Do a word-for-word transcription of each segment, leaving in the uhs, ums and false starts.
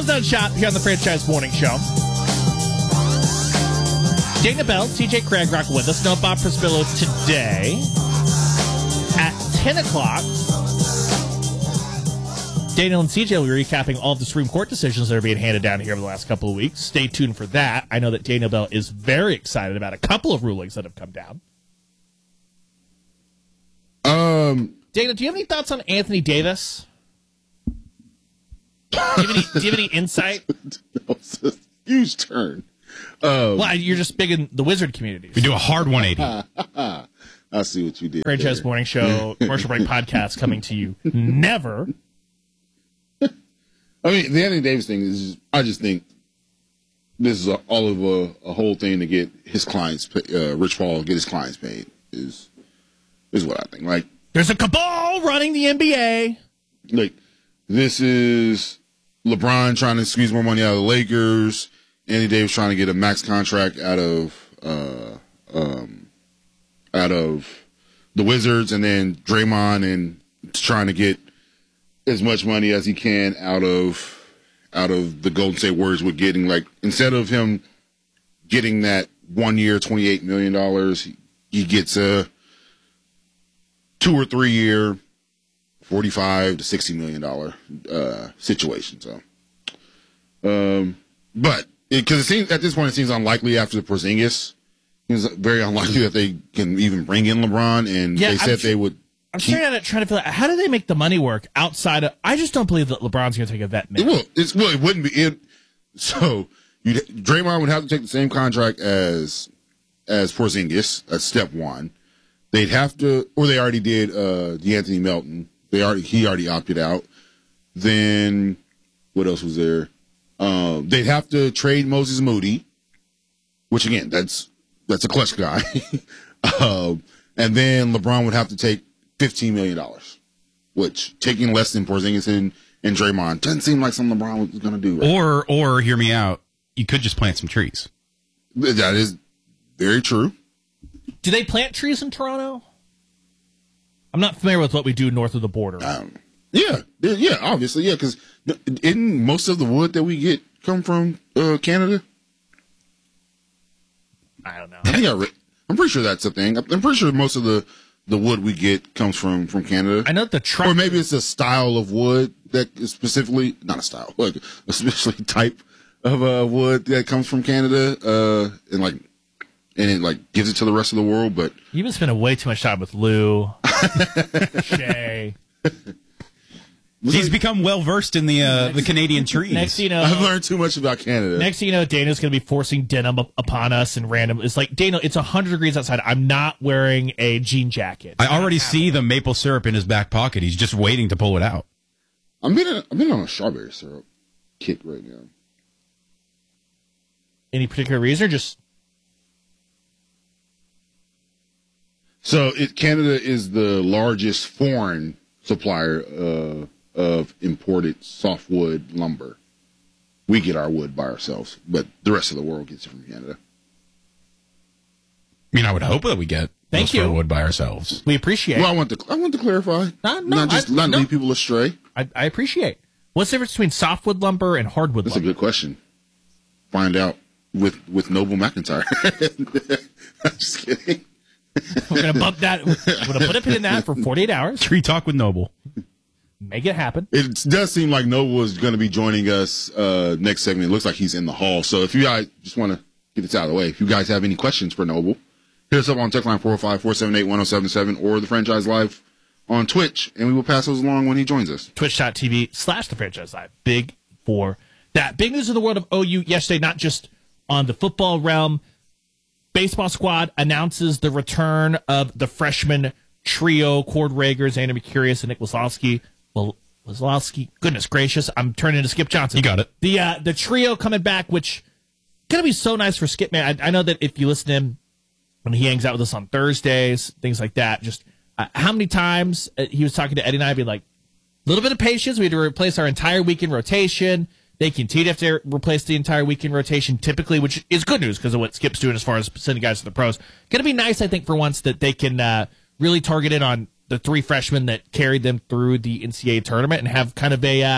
Nut Shop here on the Franchise Morning Show. Dana Bell, T J Craig rock with us. No Bob Prispillo today. At ten o'clock, Daniel and C J will be recapping all of the Supreme Court decisions that are being handed down here over the last couple of weeks. Stay tuned for that. I know that Dana Bell is very excited about a couple of rulings that have come down. Um, Dana, do you have any thoughts on Anthony Davis? Do you have any, do you have any insight? That was a huge turn. Um, well, you're just big in the Wizard community. We do a hard one eighty. I see what you did. Franchise Morning Show, Commercial Break Podcast coming to you never. I mean, the Anthony Davis thing is, just, I just think this is a, all of a, a whole thing to get his clients, uh, Rich Paul, get his clients paid is is what I think. Like, there's a cabal running the N B A. Like, this is LeBron trying to squeeze more money out of the Lakers. Anthony Davis trying to get a max contract out of uh, um, out of the Wizards, and then Draymond and trying to get as much money as he can out of out of the Golden State Warriors. With getting, like, instead of him getting that one year twenty-eight million dollars, he, he gets a two or three year forty-five to sixty million dollar uh, situation. So, um, but because it, it seems at this point it seems unlikely after the Porzingis. It's very unlikely that they can even bring in LeBron, and yeah, they said I'm, they would. I'm keep, trying to trying to feel out how do they make the money work outside of. I just don't believe that LeBron's going to take a vet minute. It will. It's well. It wouldn't be it. So, you Draymond would have to take the same contract as as Porzingis. That's step one. They'd have to, or they already did. Uh, DeAnthony Melton. They already he already opted out. Then what else was there? Um, they'd have to trade Moses Moody, which again, that's that's a clutch guy. um, and then LeBron would have to take fifteen million dollars, which taking less than Porzingis and, and Draymond doesn't seem like something LeBron was going to do. Right? Or, or hear me out. You could just plant some trees. That is very true. Do they plant trees in Toronto? I'm not familiar with what we do north of the border. Um, yeah, yeah, obviously, yeah, because isn't most of the wood that we get come from uh, Canada? I don't know. I think I re- I'm pretty sure that's a thing. I'm pretty sure most of the, the wood we get comes from, from Canada. I know the truck, or maybe it's a style of wood that is specifically not a style, like a specifically type of uh, wood that comes from Canada, uh, and like. And it like gives it to the rest of the world, but you've been spending way too much time with Lou, Shay. He's like, become well versed in the uh, the Canadian trees. Next thing you know, I've learned too much about Canada. Next thing you know, Daniel's going to be forcing denim up upon us and random. It's like, Daniel, it's one hundred degrees outside. I'm not wearing a jean jacket. I already see the maple syrup in his back pocket. He's just waiting to pull it out. I'm been I'm been on a strawberry syrup kick right now. Any particular reason, or just? So it, Canada is the largest foreign supplier uh, of imported softwood lumber. We get our wood by ourselves, but the rest of the world gets it from Canada. I mean, I would hope that we get Thank most you. of our wood by ourselves. We appreciate. Well, I want to I want to clarify, Uh, no, not just I- not no. lead people astray. I, I appreciate. What's the difference between softwood lumber and hardwood That's a lumber? good question. Find out with with Noble McIntyre. I'm just kidding. We're gonna bump that. We're gonna put a pin in that for forty-eight hours. Tree Talk with Noble. Make it happen. It does seem like Noble is going to be joining us uh, next segment. It looks like he's in the hall. So if you guys just want to get this out of the way, if you guys have any questions for Noble, hit us up on text line four oh five, four seven eight, one oh seven seven or the Franchise Live on Twitch, and we will pass those along when he joins us. Twitch.tv slash the Franchise Live. Big for that. Big news in the world of O U yesterday, not just on the football realm. Baseball squad announces the return of the freshman trio, Cord Ragers, Andrew Mercurius, and Nick Wazlowski. Well, Wazlowski, goodness gracious, I'm turning into Skip Johnson. You got it. The uh, the trio coming back, which going to be so nice for Skip, man. I, I know that if you listen to him when he hangs out with us on Thursdays, things like that, just uh, how many times uh, he was talking to Eddie and I, be like, a little bit of patience. We had to replace our entire weekend rotation. They continue to have to replace the entire weekend rotation typically, which is good news because of what Skip's doing as far as sending guys to the pros. Going to be nice, I think, for once that they can uh, really target it on the three freshmen that carried them through the N C double A tournament and have kind of a uh,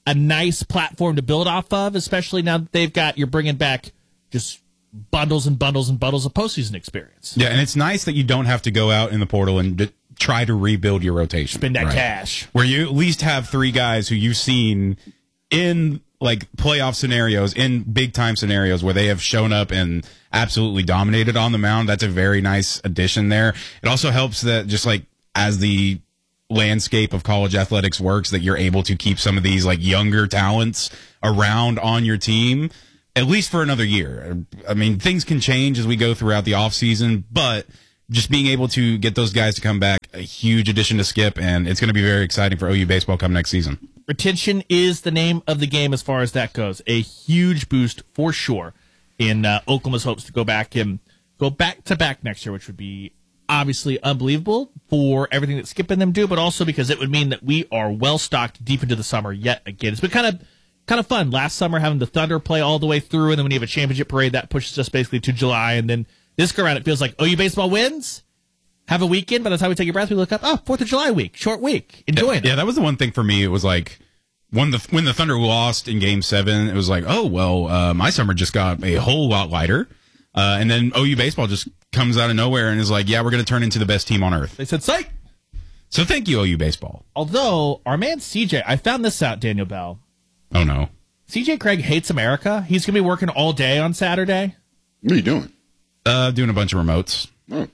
a nice platform to build off of, especially now that they've got, you're bringing back just bundles and bundles and bundles of postseason experience. Yeah, and it's nice that you don't have to go out in the portal and d- try to rebuild your rotation. Spend that right? cash. Where you at least have three guys who you've seen in like playoff scenarios, in big time scenarios where they have shown up and absolutely dominated on the mound. That's a very nice addition there. It also helps that just like as the landscape of college athletics works, that you're able to keep some of these like younger talents around on your team at least for another year. I mean, things can change as we go throughout the offseason, but just being able to get those guys to come back, a huge addition to Skip, and it's going to be very exciting for O U baseball come next season. Retention is the name of the game as far as that goes. A huge boost for sure in uh, Oklahoma's hopes to go back and go back to back next year, which would be obviously unbelievable for everything that Skip and them do, but also because it would mean that we are well stocked deep into the summer yet again. It's been kind of kind of fun last summer having the Thunder play all the way through, and then when you have a championship parade, that pushes us basically to July, and then this go around, it feels like O U baseball wins. Have a weekend. By the time we take a breath, we look up, oh, fourth of July week, short week. Enjoying it. Yeah, that was the one thing for me. It was like when the when the Thunder lost in Game Seven, it was like, oh well, uh, my summer just got a whole lot lighter. Uh, and then O U baseball just comes out of nowhere and is like, yeah, we're going to turn into the best team on earth. They said, psych. So thank you, O U baseball. Although our man C J, I found this out, Daniel Bell. Oh no, C J Craig hates America. He's going to be working all day on Saturday. What are you doing? Uh, doing a bunch of remotes. Oh,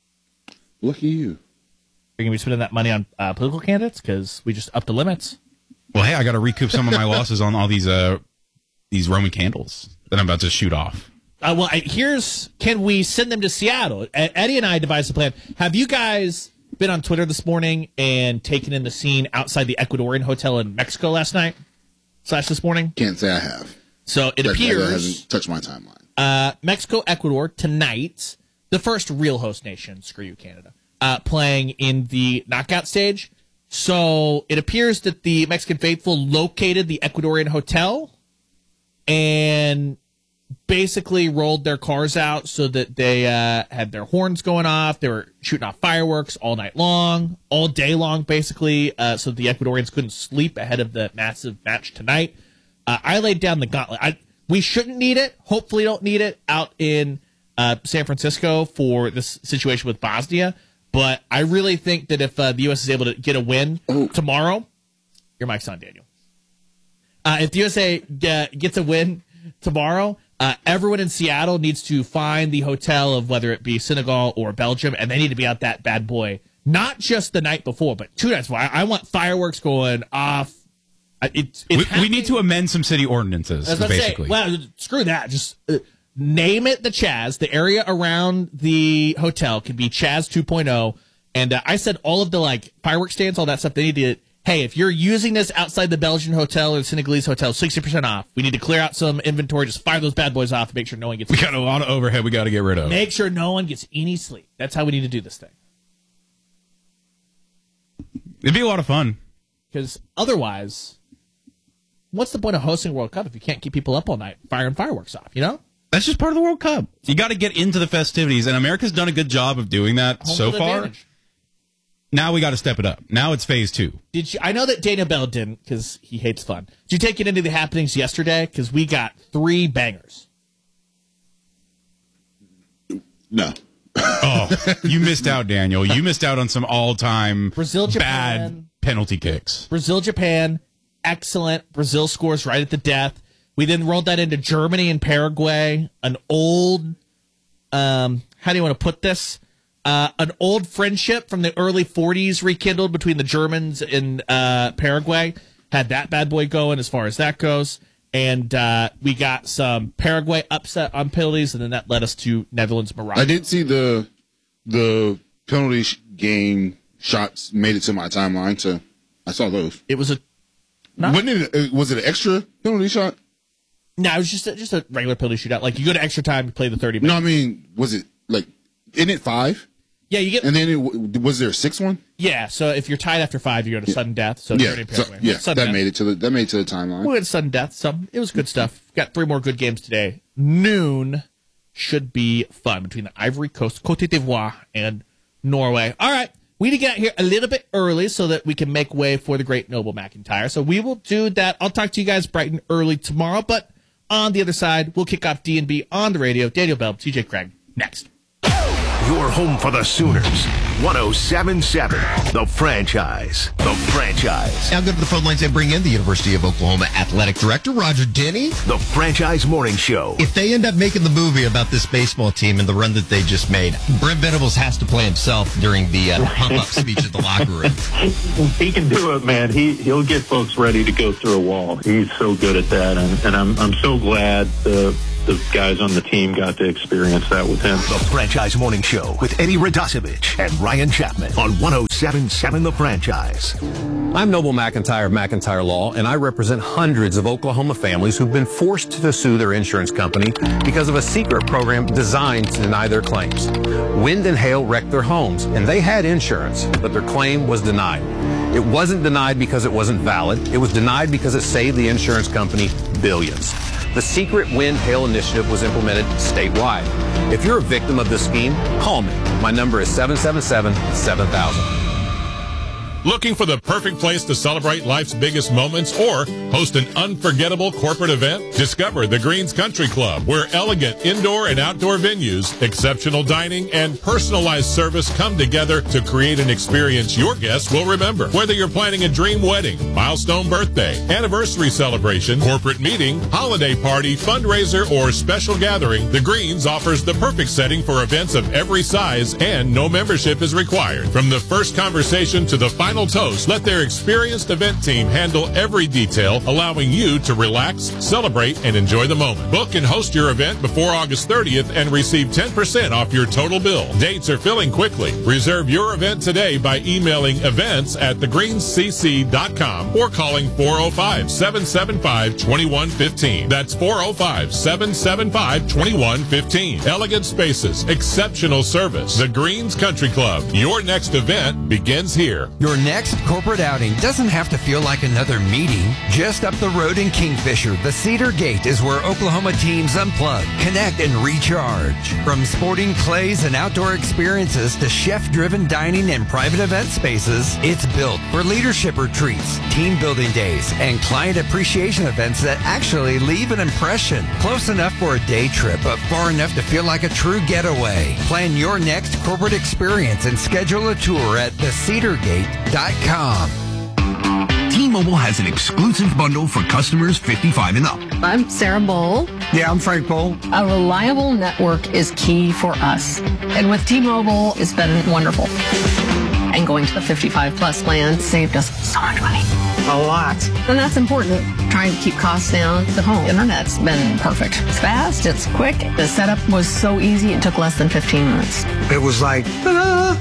lucky you. You're going to be spending that money on uh, political candidates because we just upped the limits. Well, hey, I got to recoup some of my losses on all these uh these Roman candles that I'm about to shoot off. Uh, well, I, here's, can we send them to Seattle? Ed- Eddie and I devised a plan. Have you guys been on Twitter this morning and taken in the scene outside the Ecuadorian hotel in Mexico last night slash this morning? Can't say I have. So it That, appears that hasn't touched my timeline. uh, Mexico, Ecuador tonight, the first real host nation, screw you, Canada, uh, playing in the knockout stage. So it appears that the Mexican faithful located the Ecuadorian hotel and basically rolled their cars out so that they uh, had their horns going off. They were shooting off fireworks all night long, all day long, basically, uh, so the Ecuadorians couldn't sleep ahead of the massive match tonight. Uh, I laid down the gauntlet. I, we shouldn't need it. Hopefully don't need it out in uh, San Francisco for this situation with Bosnia. But I really think that if uh, the U S is able to get a win Oh. tomorrow, your mic's on, Daniel. Uh, if the U S A uh, gets a win tomorrow, uh, everyone in Seattle needs to find the hotel of whether it be Senegal or Belgium, and they need to be out that bad boy, not just the night before, but two nights before. I, I want fireworks going off. Uh, It's, it's We, we need to amend some city ordinances, I was about to say, basically. well, screw that. Just uh, name it the Chaz. The area around the hotel can be Chaz two point oh. And uh, I said all of the like fireworks stands, all that stuff. They need to. Hey, if you're using this outside the Belgian hotel or the Senegalese hotel, sixty percent off. We need to clear out some inventory. Just fire those bad boys off and make sure no one gets. we got a lot of overhead we got to get rid of. Make sure no one gets any sleep. That's how we need to do this thing. It'd be a lot of fun. Because otherwise, what's the point of hosting a World Cup if you can't keep people up all night firing fireworks off? You know. That's just part of the World Cup. You got to get into the festivities, and America's done a good job of doing that Home so field far. advantage. Now we got to step it up. Now it's phase two. Did you? I know that Daniel Bell didn't because he hates fun. Did you take it into the happenings yesterday? Because we got three bangers. No. Oh, you missed out, Daniel. You missed out on some all-time Brazil, Japan. bad penalty kicks. Brazil, Japan, excellent. Brazil scores right at the death. We then rolled that into Germany and Paraguay. An old, um, how do you want to put this? Uh, an old friendship from the early forties rekindled between the Germans and uh, Paraguay. Had that bad boy going as far as that goes. And uh, we got some Paraguay upset on penalties, and then that led us to Netherlands, Morocco. I did see the the penalty sh- game shots made it to my timeline, so I saw those. It was a not, Wasn't it? uh, Was it an extra penalty shot? no, it was just a, just a regular penalty shootout. Like you go to extra time, you play the thirty minutes. No, I mean, was it like? Isn't it five? Yeah, you get And then it, was there a sixth one? yeah. So if you're tied after five, you go to sudden death. So Yeah, Germany, so, Paraguay. yeah. Sudden That death. made it to the that made it to the timeline. We had sudden death, so it was good stuff. Got three more good games today. Noon should be fun between the Ivory Coast, Cote d'Ivoire, and Norway. All right, we need to get here a little bit early so that we can make way for the great Noble McIntyre. So we will do that. I'll talk to you guys bright and early tomorrow. But on the other side, we'll kick off D and B on the radio. Daniel Bell, T J Craig, next. Your home for the Sooners. one oh seven point seven, The Franchise. The Franchise. Now go to the phone lines and bring in the University of Oklahoma Athletic Director, Roger Denny. The Franchise Morning Show. If they end up making the movie about this baseball team and the run that they just made, Brent Venables has to play himself during the uh, pump-up speech at the locker room. He can do it, man. He, he'll get folks ready to go through a wall. He's so good at that, and, and I'm, I'm so glad the the guys on the team got to experience that with him. The Franchise Morning Show with Eddie Radosevich and Ryan Chapman on one oh seven point seven The Franchise. I'm Noble McIntyre of McIntyre Law, and I represent hundreds of Oklahoma families who've been forced to sue their insurance company because of a secret program designed to deny their claims. Wind and hail wrecked their homes, and they had insurance, but their claim was denied. It wasn't denied because it wasn't valid. It was denied because it saved the insurance company billions. The Secret Wind Hail Initiative was implemented statewide. If you're a victim of this scheme, call me. My number is seven seven seven, seven thousand. Looking for the perfect place to celebrate life's biggest moments or host an unforgettable corporate event? Discover the Greens Country Club, where elegant indoor and outdoor venues, exceptional dining, and personalized service come together to create an experience your guests will remember. Whether you're planning a dream wedding, milestone birthday, anniversary celebration, corporate meeting, holiday party, fundraiser, or special gathering, the Greens offers the perfect setting for events of every size, and no membership is required. From the first conversation to the final toast, let their experienced event team handle every detail, allowing you to relax, celebrate, and enjoy the moment. Book and host your event before August thirtieth and receive ten percent off your total bill. Dates are filling quickly. Reserve your event today by emailing events at the greens c c dot com or calling four oh five, seven seven five, two one one five. That's four oh five, seven seven five, two one one five. Elegant spaces, exceptional service. The Greens Country Club. Your next event begins here. Your next corporate outing doesn't have to feel like another meeting. Just up the road in Kingfisher, the Cedar Gate is where Oklahoma teams unplug, connect, and recharge. From sporting clays and outdoor experiences to chef-driven dining and private event spaces, it's built for leadership retreats, team building days, and client appreciation events that actually leave an impression. Close enough for a day trip, but far enough to feel like a true getaway. Plan your next corporate experience and schedule a tour at the cedar gate dot com. T-Mobile has an exclusive bundle for customers fifty-five and up. I'm Sarah Bowl. Yeah, I'm Frank Bowl. A reliable network is key for us. And with T-Mobile, it's been wonderful. And going to the fifty-five plus plan saved us so much money. A lot. And that's important. Trying to keep costs down. The home internet's been perfect. It's fast, it's quick. The setup was so easy, it took less than fifteen minutes. It was like, ta-da!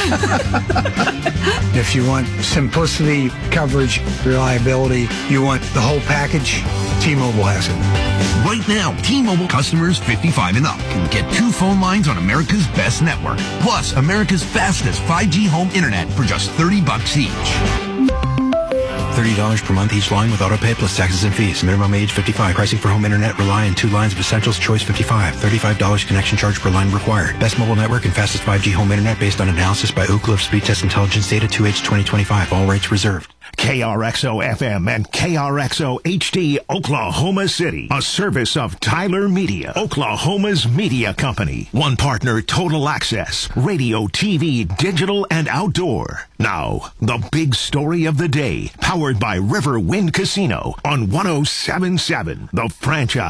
If you want simplicity, coverage, reliability, you want the whole package, T-Mobile has it. Right now, T-Mobile customers fifty-five and up can get two phone lines on America's best network, plus America's fastest five G home internet for just thirty bucks each. thirty dollars per month each line with autopay plus taxes and fees. Minimum age fifty-five. Pricing for home internet rely on two lines of Essentials Choice fifty-five. thirty-five dollars connection charge per line required. Best mobile network and fastest five G home internet based on analysis by Ookla of Speed Test Intelligence data two H twenty twenty-five. All rates reserved. K R X O F M and K R X O H D Oklahoma City. A service of Tyler Media, Oklahoma's media company. One partner, Total Access, radio, T V, digital, and outdoor. Now, the big story of the day, powered by River Wind Casino on one oh seven point seven, The Franchise.